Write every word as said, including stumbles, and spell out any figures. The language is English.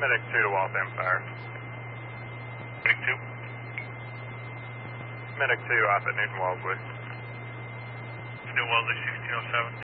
Medic two to Waltham Fire. Medic two. Medic two off at Newton Wellesley. New Wellesley sixteen oh seven.